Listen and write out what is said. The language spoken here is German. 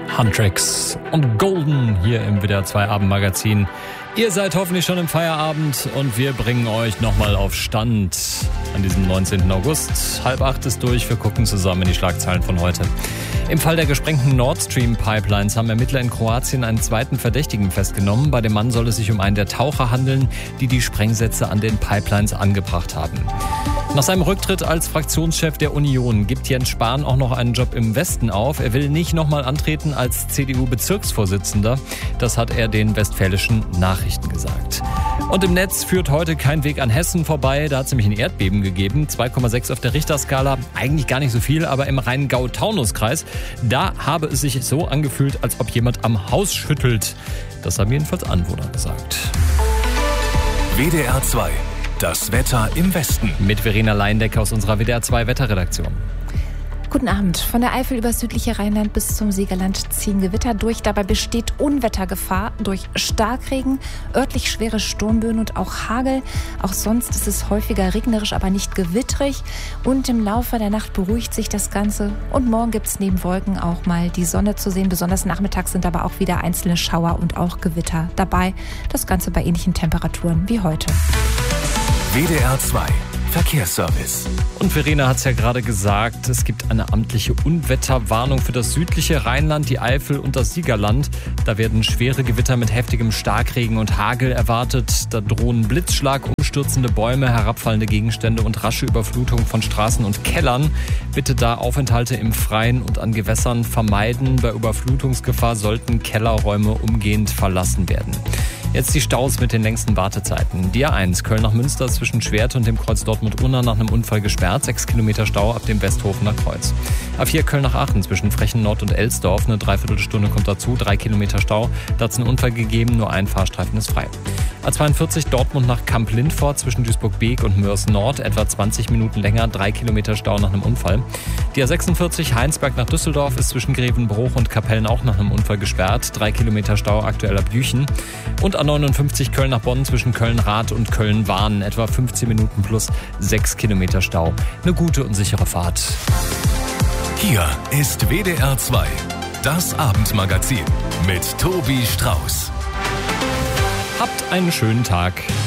Huntrix und Golden hier im WDR 2 Abendmagazin. Ihr seid hoffentlich schon im Feierabend und wir bringen euch nochmal auf Stand an diesem 19. August. 7:30 ist durch, wir gucken zusammen in die Schlagzeilen von heute. Im Fall der gesprengten Nord Stream Pipelines haben Ermittler in Kroatien einen zweiten Verdächtigen festgenommen. Bei dem Mann soll es sich um einen der Taucher handeln, die die Sprengsätze an den Pipelines angebracht haben. Nach seinem Rücktritt als Fraktionschef der Union gibt Jens Spahn auch noch einen Job im Westen auf. Er will nicht nochmal antreten als CDU-Bezirksvorsitzender. Das hat er den Westfälischen Nachrichten gesagt. Und im Netz führt heute kein Weg an Hessen vorbei. Da hat es nämlich ein Erdbeben gegeben. 2,6 auf der Richterskala. Eigentlich gar nicht so viel, aber im Rheingau-Taunus-Kreis, da habe es sich so angefühlt, als ob jemand am Haus schüttelt. Das haben jedenfalls Anwohner gesagt. WDR 2. Das Wetter im Westen. Mit Verena Leindecker aus unserer WDR 2 Wetterredaktion. Guten Abend. Von der Eifel über das südliche Rheinland bis zum Siegerland ziehen Gewitter durch. Dabei besteht Unwettergefahr durch Starkregen, örtlich schwere Sturmböen und auch Hagel. Auch sonst ist es häufiger regnerisch, aber nicht gewittrig. Und im Laufe der Nacht beruhigt sich das Ganze. Und morgen gibt es neben Wolken auch mal die Sonne zu sehen. Besonders nachmittags sind aber auch wieder einzelne Schauer und auch Gewitter dabei. Das Ganze bei ähnlichen Temperaturen wie heute. WDR 2 Verkehrsservice. Und Verena hat es ja gerade gesagt, es gibt eine amtliche Unwetterwarnung für das südliche Rheinland, die Eifel und das Siegerland. Da werden schwere Gewitter mit heftigem Starkregen und Hagel erwartet. Da drohen Blitzschlag, umstürzende Bäume, herabfallende Gegenstände und rasche Überflutung von Straßen und Kellern. Bitte da Aufenthalte im Freien und an Gewässern vermeiden. Bei Überflutungsgefahr sollten Kellerräume umgehend verlassen werden. Jetzt die Staus mit den längsten Wartezeiten. Die A1 Köln nach Münster zwischen Schwerte und dem Kreuz Dortmund-Unna nach einem Unfall gesperrt. 6 Kilometer Stau ab dem Westhofener Kreuz. A4 Köln nach Aachen zwischen Frechen Nord und Elsdorf. Eine Dreiviertelstunde kommt dazu. 3 Kilometer Stau. Da hat es einen Unfall gegeben. Nur ein Fahrstreifen ist frei. A42 Dortmund nach Kamp-Lindfort zwischen Duisburg-Beek und Mörs Nord. Etwa 20 Minuten länger. 3 Kilometer Stau nach einem Unfall. Die A46 Heinsberg nach Düsseldorf ist zwischen Grevenbruch und Kapellen auch nach einem Unfall gesperrt. 3 Kilometer Stau aktuell ab Jüchen. Und A59 Köln nach Bonn zwischen Köln-Rath und Köln-Wahn. Etwa 15 Minuten plus 6 Kilometer Stau. Eine gute und sichere Fahrt. Hier ist WDR 2. Das Abendmagazin mit Tobi Strauß. Habt einen schönen Tag.